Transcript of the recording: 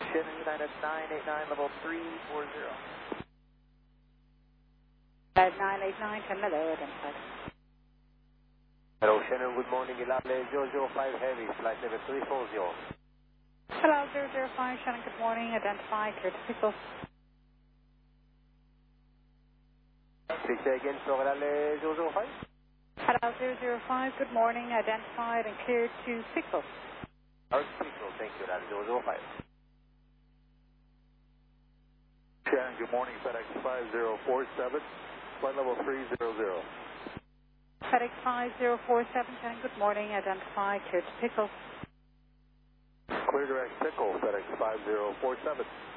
Shannon United 989, level 340. 989, hello, identified. Hello, Shannon, good morning. Ilable 005 Heavy, flight level 340. Hello, 005, Shannon, good morning, identified, clear to Pickle. Please say again, so Ilable 005? Hello, 005, good morning, identified and cleared to Pickle. Pickle, thank you, Ilable 005. Shannon, good morning, FedEx 5047, flight level 300. FedEx 5047, Shannon, good morning, identified, clear to Pickle. Clear direct Pickle, FedEx 5047.